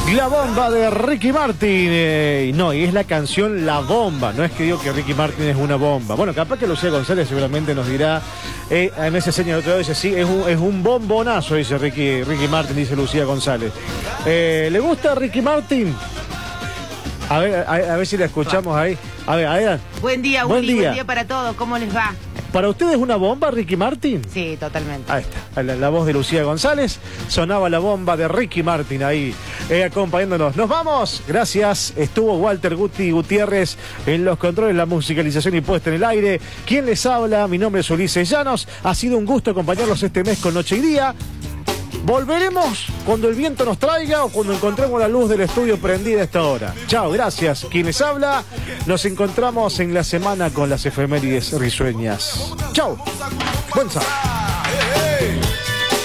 La bomba de Ricky Martin. No, y es la canción La Bomba. No es que digo que Ricky Martin es una bomba. Bueno, capaz que Lucía González seguramente nos dirá. En ese señor otro dice, sí, es un bombonazo, dice Ricky Martin, dice Lucía González. ¿Le gusta Ricky Martin? A ver si la escuchamos ahí. A ver. Buen día, Willy. Buen día para todos. ¿Cómo les va? ¿Para ustedes es una bomba, Ricky Martin? Sí, totalmente. Ahí está, la voz de Lucía González. Sonaba la bomba de Ricky Martin ahí, acompañándonos. ¡Nos vamos! Gracias. Estuvo Walter Gutiérrez en los controles, la musicalización y puesta en el aire. ¿Quién les habla? Mi nombre es Ulises Llanos. Ha sido un gusto acompañarlos este mes con Noche y Día. Volveremos cuando el viento nos traiga o cuando encontremos la luz del estudio prendida a esta hora. Chao, gracias. Quien les habla, nos encontramos en la semana con las efemérides risueñas. Chao. Buen sábado.